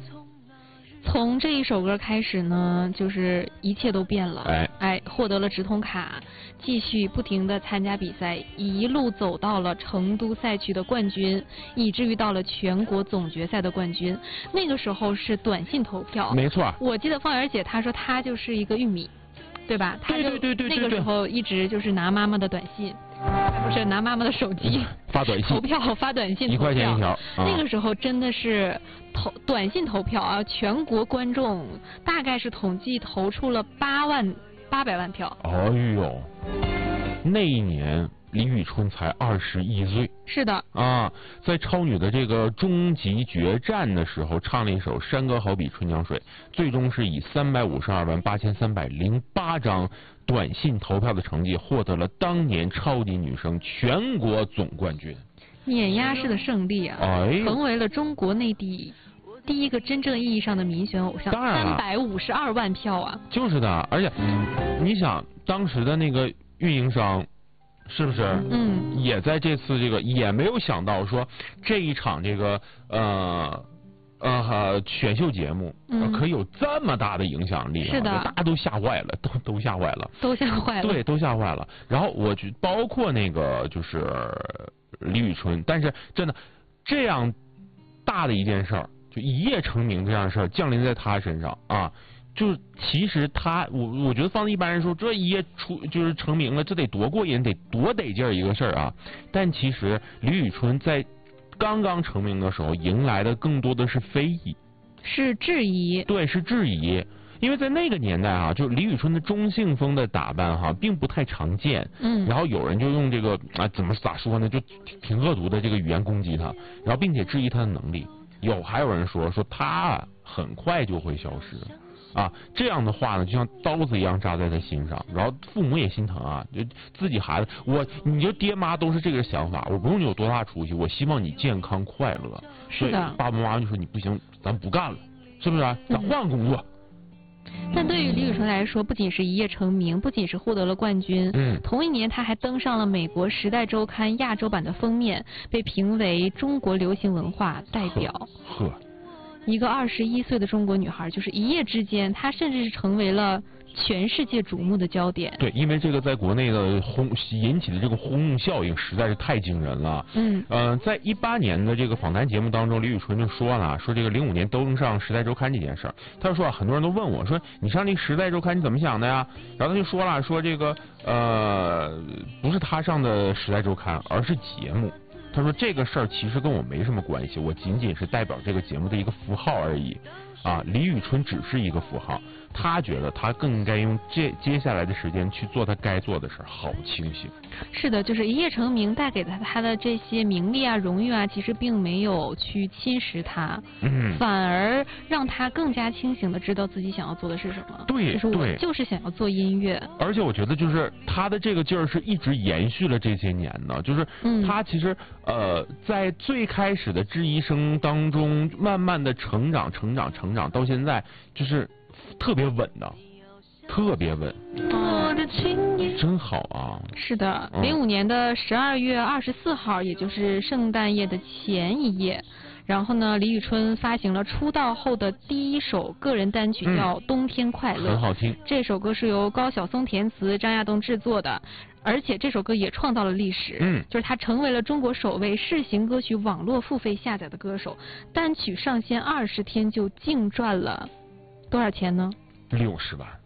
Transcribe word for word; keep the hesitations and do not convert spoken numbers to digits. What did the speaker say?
从这一首歌开始呢，就是一切都变了。 哎哎，获得了直通卡，继续不停的参加比赛，一路走到了成都赛区的冠军，以至于到了全国总决赛的冠军。那个时候是短信投票， 没错。 我记得芳媛姐她说她就是一个玉米，对吧？她就对对对对对那个时候一直就是拿妈妈的短信。不是拿妈妈的手机、嗯、 发短信投票发短信一块钱一条、啊、 那个时候真的是投短信投票啊，全国观众大概是统计投出了八万八百万票。 哎呦，那一年李宇春才二十一岁。 是的啊，在超女的这个终极决战的时候，唱了一首《山歌好比春江水》，最终是以三百五十二万八千三百零八张短信投票的成绩，获得了当年超级女声全国总冠军， 碾压式的胜利啊！ 哎， 成为了中国内地第一个真正意义上的民选偶像。 当然了， 三百五十二万票啊！ 就是的，而且你想当时的那个运营商。是不是？ 嗯， 也在这次这个也没有想到说这一场这个呃呃选秀节目、嗯、可以有这么大的影响力、啊， 是的， 大家都吓坏了，都都吓坏了， 都吓坏了， 对，都吓坏了。然后我去包括那个就是李宇春，但是真的这样大的一件事儿，就一夜成名这样的事儿降临在他身上啊。就是其实他我我觉得放在一般人说这一夜出就是成名了，这得多过瘾，得多得劲儿一个事儿啊！但其实李宇春在刚刚成名的时候迎来的更多的是非议， 是质疑， 对，是质疑。因为在那个年代啊，就李宇春的中性风的打扮哈、啊，并不太常见。 嗯。 然后有人就用这个啊，怎么咋说呢，就挺恶毒的这个语言攻击他，然后并且质疑他的能力。有还有人说说他很快就会消失。啊，这样的话呢，就像刀子一样扎在他心上，然后父母也心疼啊，就自己孩子，我你就爹妈都是这个想法，我不用你有多大出息，我希望你健康快乐。 是的， 爸爸妈妈就说你不行，咱不干了，是不是、啊？咱换工作。 嗯、但对于李宇春来说，不仅是一夜成名，不仅是获得了冠军， 嗯， 同一年他还登上了美国《时代周刊》亚洲版的封面，被评为中国流行文化代表。 呵。呵一个二十一岁的中国女孩，就是一夜之间，她甚至是成为了全世界瞩目的焦点。 对，因为这个在国内的轰引起的这个轰动效应实在是太惊人了。 嗯， 呃，在一八年的这个访谈节目当中，李宇春就说了，说这个零五年登上《时代周刊》这件事儿，他就说啊，很多人都问我说，你上这个《时代周刊》你怎么想的呀？然后他就说了，说这个呃，不是他上的《时代周刊》，而是节目。他说这个事儿其实跟我没什么关系，我仅仅是代表这个节目的一个符号而已。啊，李宇春只是一个符号，他觉得他更应该用这接下来的时间去做他该做的事儿，好清醒。 是的，就是一夜成名带给他他的这些名利啊、荣誉啊，其实并没有去侵蚀他， 嗯， 反而让他更加清醒的知道自己想要做的是什么。 对， 就是我就是想要做音乐。 而且我觉得就是他的这个劲儿是一直延续了这些年的，就是他其实、嗯、呃在最开始的质疑声当中，慢慢的成长、成长、成长，到现在就是特别稳的。特别稳，真好啊！ 是的，零五年的十二月二十四号，也就是圣诞夜的前一夜，然后呢，李宇春发行了出道后的第一首个人单曲，叫《冬天快乐》， 很好听。 这首歌是由高晓松填词，张亚东制作的，而且这首歌也创造了历史， 嗯， 就是他成为了中国首位世行歌曲网络付费下载的歌手，单曲上线二十天就净赚了多少钱呢？ 六十万。